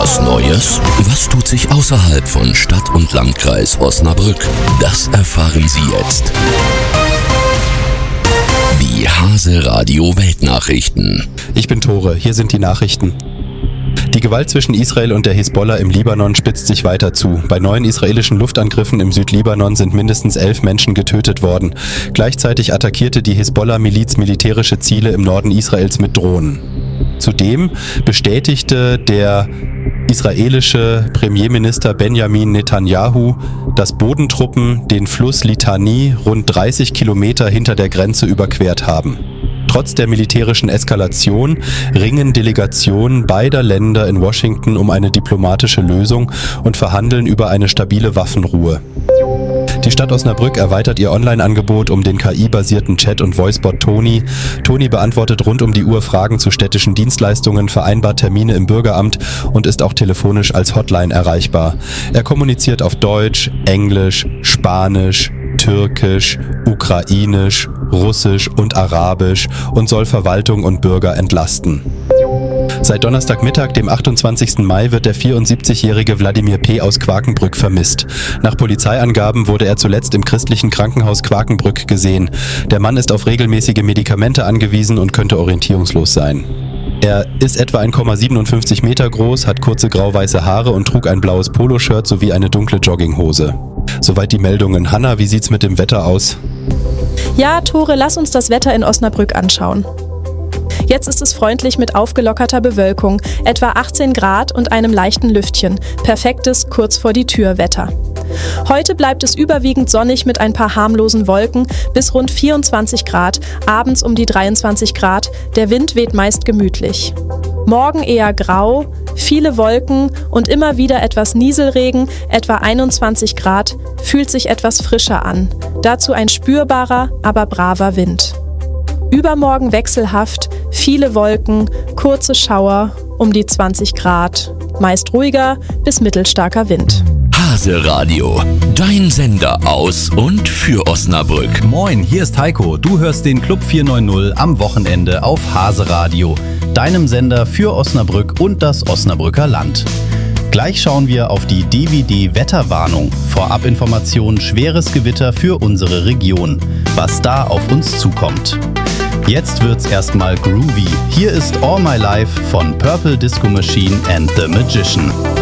Was Neues? Was tut sich außerhalb von Stadt und Landkreis Osnabrück? Das erfahren Sie jetzt. Die Hase Radio Weltnachrichten. Ich bin Tore, hier sind die Nachrichten. Die Gewalt zwischen Israel und der Hisbollah im Libanon spitzt sich weiter zu. Bei neuen israelischen Luftangriffen im Südlibanon sind mindestens 11 Menschen getötet worden. Gleichzeitig attackierte die Hisbollah-Miliz militärische Ziele im Norden Israels mit Drohnen. Zudem bestätigte der israelische Premierminister Benjamin Netanyahu, dass Bodentruppen den Fluss Litani rund 30 Kilometer hinter der Grenze überquert haben. Trotz der militärischen Eskalation ringen Delegationen beider Länder in Washington um eine diplomatische Lösung und verhandeln über eine stabile Waffenruhe. Die Stadt Osnabrück erweitert ihr Online-Angebot um den KI-basierten Chat- und Voicebot Toni. Toni beantwortet rund um die Uhr Fragen zu städtischen Dienstleistungen, vereinbart Termine im Bürgeramt und ist auch telefonisch als Hotline erreichbar. Er kommuniziert auf Deutsch, Englisch, Spanisch, Türkisch, Ukrainisch, Russisch und Arabisch und soll Verwaltung und Bürger entlasten. Seit Donnerstagmittag, dem 28. Mai, wird der 74-jährige Wladimir P. aus Quakenbrück vermisst. Nach Polizeiangaben wurde er zuletzt im christlichen Krankenhaus Quakenbrück gesehen. Der Mann ist auf regelmäßige Medikamente angewiesen und könnte orientierungslos sein. Er ist etwa 1,57 Meter groß, hat kurze grau-weiße Haare und trug ein blaues Poloshirt sowie eine dunkle Jogginghose. Soweit die Meldungen. Hanna, wie sieht's mit dem Wetter aus? Ja, Tore, lass uns das Wetter in Osnabrück anschauen. Jetzt ist es freundlich mit aufgelockerter Bewölkung, etwa 18 Grad und einem leichten Lüftchen. Perfektes kurz vor die Tür Wetter. Heute bleibt es überwiegend sonnig mit ein paar harmlosen Wolken bis rund 24 Grad, abends um die 23 Grad, der Wind weht meist gemütlich. Morgen eher grau, viele Wolken und immer wieder etwas Nieselregen, etwa 21 Grad, fühlt sich etwas frischer an. Dazu ein spürbarer, aber braver Wind. Übermorgen wechselhaft, viele Wolken, kurze Schauer, um die 20 Grad, meist ruhiger bis mittelstarker Wind. Hase Radio, dein Sender aus und für Osnabrück. Moin, hier ist Heiko. Du hörst den Club 490 am Wochenende auf Hase Radio, deinem Sender für Osnabrück und das Osnabrücker Land. Gleich schauen wir auf die DWD-Wetterwarnung. Vorabinformation: schweres Gewitter für unsere Region. Was da auf uns zukommt. Jetzt wird's erstmal groovy. Hier ist All My Life von Purple Disco Machine and the Magician.